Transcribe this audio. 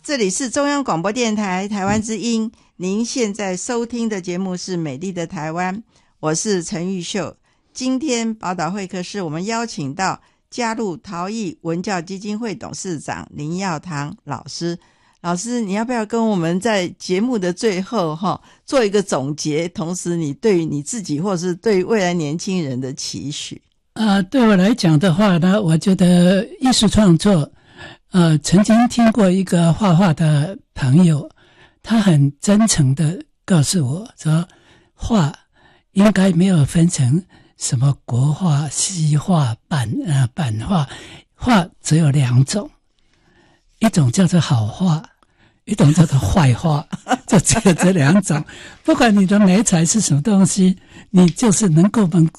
这里是中央广播电台台湾之音，您现在收听的节目是美丽的台湾，我是陈玉秀。今天宝岛会客室我们邀请到加入陶艺文教基金会董事长林耀堂老师。老师，你要不要跟我们在节目的最后做一个总结，同时你对于你自己或是对未来年轻人的期许？ 对我来讲的话呢，我觉得艺术创作曾经听过一个画画的朋友，他很真诚的告诉我说，画应该没有分成什么国画、西画、版画，画只有两种，一种叫做好画，一种叫做坏画，就只有这两种。不管你的媒材是什么东西，你就是能够